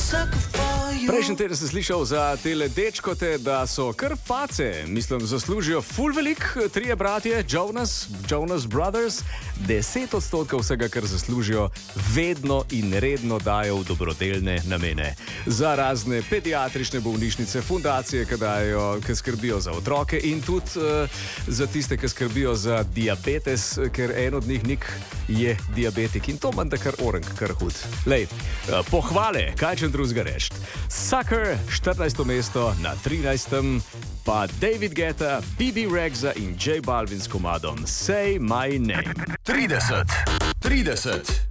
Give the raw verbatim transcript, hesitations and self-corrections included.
Prejšnji teden sem slišal za tele dečkote, da so kar face, mislim, zaslužijo ful velik, trije bratje, Jonas, Jonas Brothers, deset odstotkov vsega, kar zaslužijo, vedno in redno dajo v dobrodelne namene. Za razne pediatrične bolnišnice, fundacije, ki dajo, ki skrbijo za otroke in tudi uh, za tiste, ki skrbijo za diabetes, ker en od njih nik je diabetik in to manj da kar orang, kar hud. Lej, uh, pohvale, kaj če drugega reči. Sucker, štirinajsto mesto, na trinajstem pa David Guetta, B B Rexha in J Balvin s komadom Say My Name. trideset. trideset.